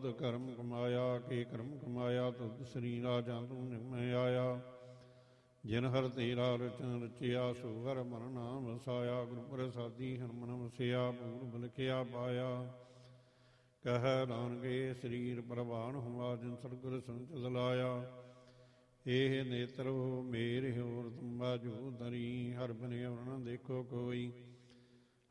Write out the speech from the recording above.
ਤੁਧ ਕਰਮ ਕਮਾਇਆ, ਕੇ ਕਰਮ ਕਮਾਇਆ ਤੁਧ ਸ੍ਰੀ ਰਾਜਾ ਤੂੰ ਨਿਮੈ ਆਇਆ। ਜਿਨ ਹਰ ਤੇਰਾ ਰਚਨ ਰਚਿਆ, ਸੋ ਹਰ ਮਨ ਨਾਮ ਵਸਾਇਆ। ਗੁਰੂ ਪ੍ਰਸਾਦੀ ਹਰਮਨ ਵਸਿਆ, ਪੂਰਬ ਲਿਖਿਆ ਪਾਇਆ। ਕਹਿ ਨਾਨਕੇ ਸਰੀਰ ਪ੍ਰਵਾਨ ਹੁਆ, ਜਿਨ ਸਤਿਗੁਰ ਸੰਚਿਤ ਲਾਇਆ। ਇਹ ਨੇਤਰੋ ਮੇਰ ਹੋਰ ਤੁੰਬਾ ਜੋ ਧਰੀ, ਹਰ ਬਿਨ ਅਵਰ ਨ ਦੇਖੋ ਕੋਈ।